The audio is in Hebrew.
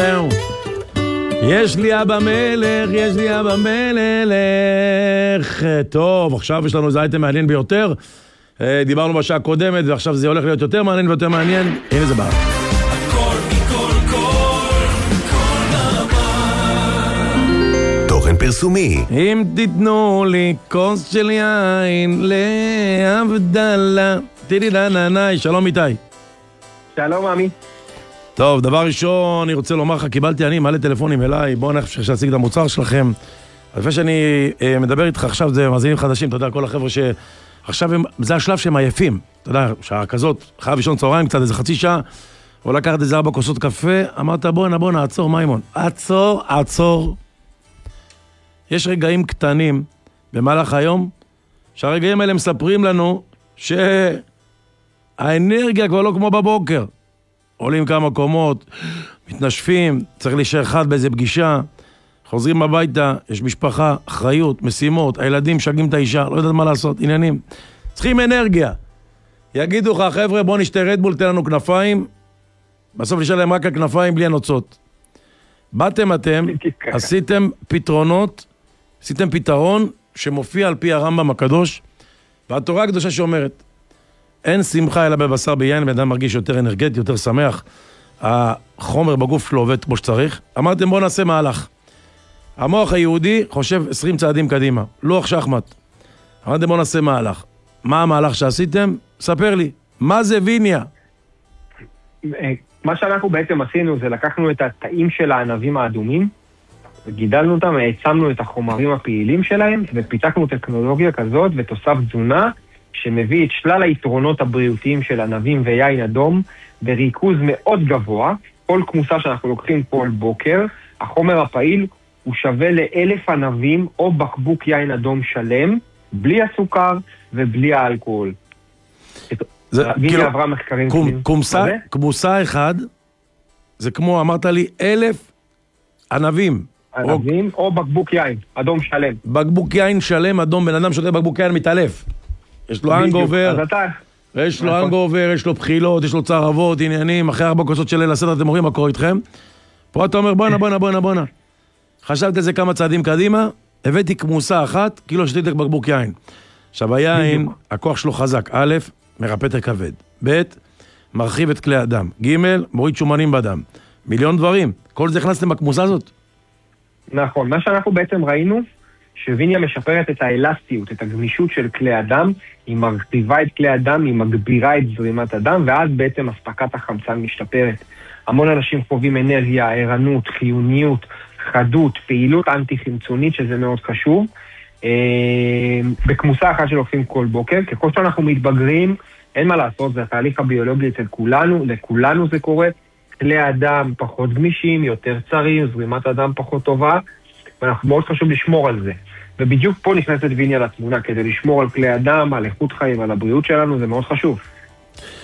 לכם. יש לי אבא מלך, יש לי אבא מלך. טוב, עכשיו יש לנו איזה אייטם מעניין ביותר. דיברנו בשעה הקודמת, ועכשיו זה הולך להיות יותר מעניין ויותר מעניין. הנה זה בא. תוכן פרסומי. אם תיתנו לי כוס של יין לעבדאללה. תראי לנענאי, שלום איתי. שלום עמי. טוב, דבר ראשון, אני רוצה לומר לך, קיבלתי אני מלא טלפונים אליי, בואו נחשב שיציג את המוצר שלכם. לפני שאני מדבר איתך עכשיו, זה מאזינים חדשים, אתה יודע, כל החבר'ה שעכשיו זה השלב שהם עייפים. אתה יודע, שעה כזאת, חייב לישון צהריים, קצת איזה חצי שעה, או לקחת איזה 4 כוסות קפה, אמרת בוא נעצור, מימון. עצור. יש רגעים קטנים במהלך היום, שהרגעים האלה מספרים לנו שהאנרגיה כבר לא כמו בבוקר. עולים כמה קומות, מתנשפים, צריך להישאר אחד באיזה פגישה, חוזרים הביתה, יש משפחה, אחריות, משימות, הילדים שגים את האישה, לא יודעת מה לעשות, עניינים. צריכים אנרגיה. יגידו לך, חבר'ה, בוא נשתה רדבול, תן לנו כנפיים, בסוף נשאר להם רק הכנפיים בלי הנוצות. באתם אתם, עשיתם פתרונות, עשיתם פתרון שמופיע על פי הרמב"ם הקדוש, והתורה הקדושה שאומרת, אין שמחה אלא בבשר ביין, בן אדם מרגיש יותר אנרגטי, יותר שמח, החומר בגוף שלו עובד כמו שצריך. אמרתם בוא נעשה מהלך. המוח היהודי חושב 20 צעדים קדימה, לוח שחמט. אמרתם בוא נעשה מהלך. מה המהלך שעשיתם? ספר לי, מה זה ויניה? מה שאנחנו בעצם עשינו זה לקחנו את התאים של הענבים האדומים, וגידלנו אותם, העצמנו את החומרים הפעילים שלהם, ופיתחנו טכנולוגיה כזאת ותוסף תזונה, שמביא את שלל היתרונות הבריאותיים של ענבים ויין אדום בריכוז מאוד גבוה. כל כמוסה שאנחנו לוקחים כל בוקר, החומר הפעיל הוא שווה ל1,000 ענבים או בקבוק יין אדום שלם, בלי הסוכר ובלי האלכוהול. זה כאילו, עברה מחקרים כמוסה אחד, זה כמו אמרת לי 1,000 ענבים. ענבים או בקבוק יין אדום שלם. בקבוק יין שלם אדום, בן אדם שותה בקבוק יין מתעלף. יש לו אנגובר, יש לו בחילות, יש לו צערבות, עניינים, אחרי 4 כוסות של ליל הסדר, אתם אומרים מה קורה איתכם? פה אתה אומר בואנה. חשבתי על זה כמה צעדים קדימה, הבאתי כמוסה אחת, כאילו שתיתי בקבוק יין. עכשיו היין, הכוח שלו חזק, א', מרפא את הכבד, ב', מרחיב את כלי הדם, ג', מוריד שומנים בדם, מיליון דברים, כל זה הכנסתם בכמוסה הזאת? נכון, מה שאנחנו בעצם ראינו, שוויניה משפרת את האלסטיות, את הגמישות של כלי הדם, היא מרחיבה את כלי הדם, היא מגבירה את זרימת הדם, ואז בעצם אספקת החמצן משתפרת. המון אנשים חווים אנרגיה, ערנות, חיוניות, חדות, פעילות אנטי-חמצונית, שזה מאוד חשוב. בכמוסה אחת שלוקחים כל בוקר, ככל שאנחנו מתבגרים, אין מה לעשות, זה התהליך הביולוגי אצל כולנו, לכולנו זה קורה, כלי הדם פחות גמישים, יותר צרים, זרימת הדם פחות טובה, ואנחנו מאוד חשוב לשמור על זה. ובדיוק פה נכנסת ויניה לתמונה, כדי לשמור על כלי הדם, על איכות חיים, על הבריאות שלנו, זה מאוד חשוב.